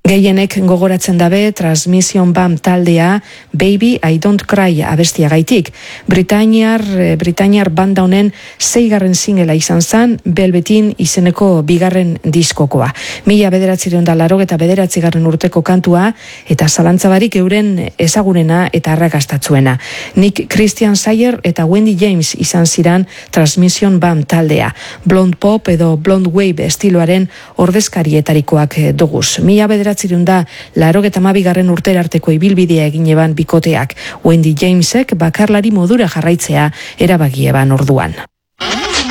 Gehienek gogoratzen dabe Transmission Band taldea Baby I Don't Cry abestiagaitik. Britainiar banda honen 6. singela izan zen Velvetin izeneko 2. diskokoa. 1989 urteko kantua eta zalantzabarik euren ezagunena eta arrakastatzuena. Nick Christian Sayer eta Wendy James izan ziran Transmission Band taldea. Blonde Pop edo Blonde Wave estiloaren ordezkarietarikoak duguz. 1982 urterarteko ibilbidea egin eban bikoteak. Wendy Jamesek bakarlari modura jarraitzea erabaki eban orduan.